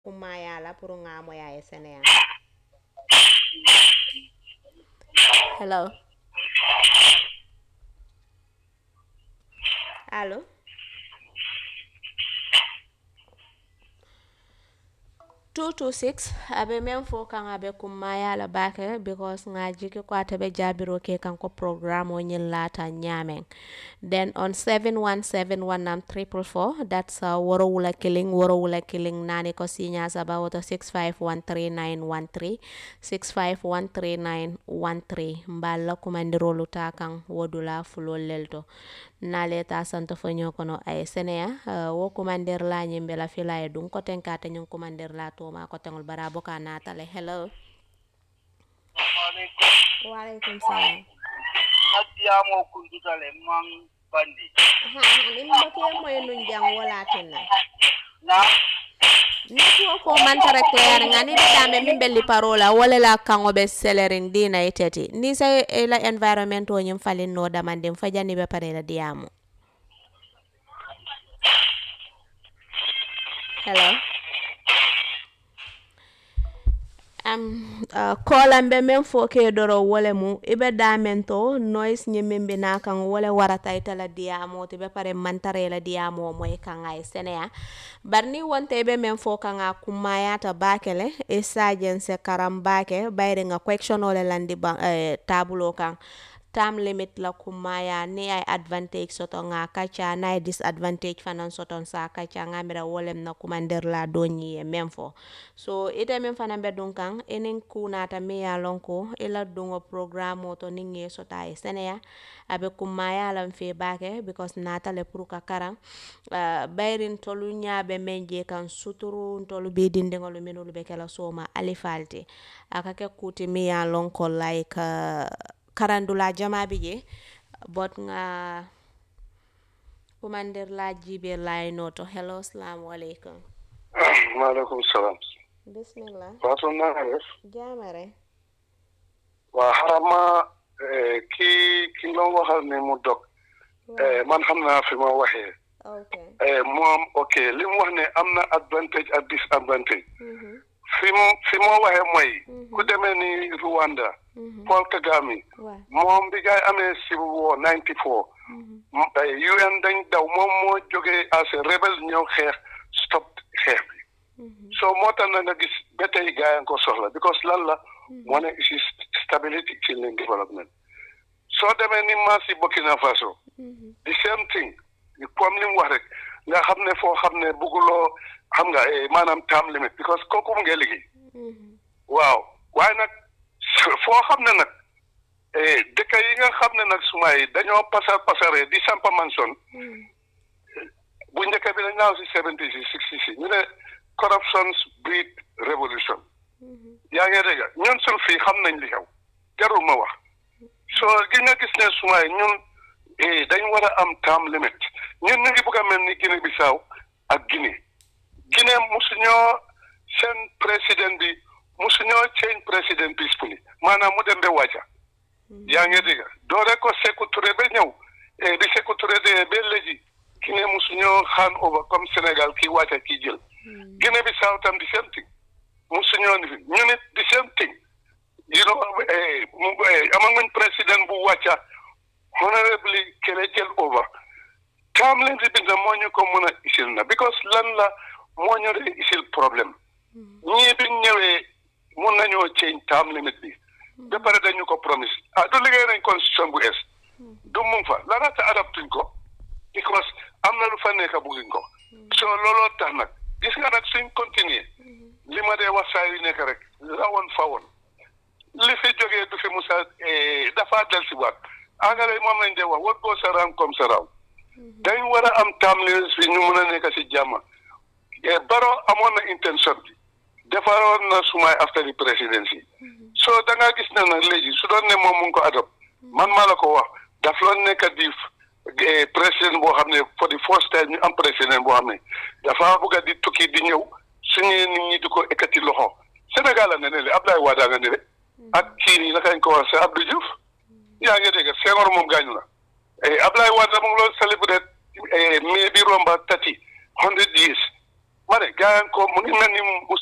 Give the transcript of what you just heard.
kumayala pour nga moya e Sénégal. Hello. Allo. 226 abe men fo kan abe kumaya la bake because nga jiki ko atabe jabiro ke kan ko program o nyin lata nyamen then on 7171 am 444 that's woro wula killing nani ko sinya saba woto 6513913 6513913 mballa kumandiro luta kan wodula fulo lelto naleta santo fanyo kono ay senea wo kumandir la nyimbe la fila e dun ko tenkata nyun kumandir la to ma ko tengol barabo ka natale hello wa alaikum salam Natiamo kundutale mang bandi. ni mbake moy nun jang wala tinna Na network ko mantare clair ngani be dame min belli parola wala la kango be celerin dina eteti ni sa la environment o nyim falin no damande fajani be pare la diamu hello kolan be men fo ke doro wole mu ibe damen to noise nyimbe na kan wole warata itala diamo te be pare mantare la diamo moy kan ay senea barni wonte be men fo kan kumaya ta bakele e sajen se karambake bayre nga question ole landi tabulo kan time limit la kumaya ni ay advantage soto nga kacha na ay disadvantage fanan soton sa kacha nga mira wolem na kumander la doni e memfo so ite men fanan be dun kan enen kunata me ya lonko ela dungo programo to ninge sota e seneya abe kumaya lam fe bake because nata le pour ka karan bayrin tolu nyaabe menje kan suturu tolu be dindengolu menulu be kala soma alifalti akake kuti me ya lonko like karandula jama bije bot nga commander la jibe lay noto hello assalamu alaikum Maaleykum salam. bismillah Wato na def. jamare Wa harama ki lo waxal ne mu dog. Man xam naa fi ma waxee. okay Moom okay li mu wax ne am na advantage ak disadvantage. fi mu waxee mooy ku demee ni Rwanda. Paul Kagame. moom bi gaay amee civil war 94. UN dañ daw moom moo jógee as a rebel ñëw xeex stop xeex bi. so moo tax na nga gis ba tey gaay ko soxla because lan la moo ne is stability ci leen development soo demee ni Mali Burkina Faso the same thing comme li mu wax rek nga xam ne foo xam ne bugguloo xam nga maanaam time limit because kooku mu ngi liggéey waaw waaye nag foo xam ne nag dëkk yi nga xam ne nag suma yi dañoo pasare di sampa manson bu njëkk bi dañ naaw si 70 si 60 si ñu ne corruption breed revolution yaa ngi dégg ñun suñ fii xam nañ li xew jarul ma wax soo gi nga gis ne suma yi ñun dañ war a am time limit ñun ñu ngi bëgg a mel ni Guinée Bissau ak Guinée musuñoo seen président bi musuñoo change président peacefully maanaam mu dem ba wàcca yaa ngi dégg doore ko Sékou Touré ba ñëw di Sékou Touré de ba léegi Guinée musuñoo hand over comme Sénégal kii wàcca kii jël Guinée Bissau tam di same thing musuñoo ni fi ñu nit di same thing you know amaguñ président bu wàcca honorably kele jël over tam leen di bind moo ñu ko mën a isil na because lan la moo ñu de isil problème ñii biñ ñëwee mun nañoo change time limit bi ba pare dañu ko promise du liggéey nañ constitution bu es du mu fa lanata adaptuñ ko because am na lu fa nekk bugguñ ko so looloo tax nag gis nga nag suñ continuer li ma dee wax saa yu nekk rek lawoon fa woon li fi jógee du fi musa dafa del si waat engrais moom lañ dee wax what goes around comes around dañ war a am time limit bi ñu mën a nekk si jàmm Barrow amoon na intention bi defaroon na sumay after the presidency so da nga gis ne nag léegi su doon ne moom mu ngi ko adopt man maa la ko wax daf loon nekk di président boo xam ne for the first time ñu am président boo xam ne dafa bëgg a di tukki di ñëw suñu nit ñi di ko ekkati loxo Sénégal la nga ne le Abdoulaye Wade nga ne le ak kii nii naka lañ ko wax c'est Abdou Diouf yaa ngi dégg Senghor moom gaañu na Abdoulaye Wade mu ngi loolu célébré mais bi romba 100 years ma ne gars ko mu ngi mel ni